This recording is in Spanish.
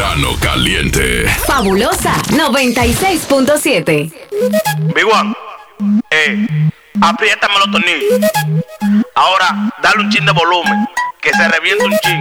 verano caliente. Fabulosa 96.7. Big One, apriétame los tornillos. Ahora, dale un chin de volumen, que se reviente un chin.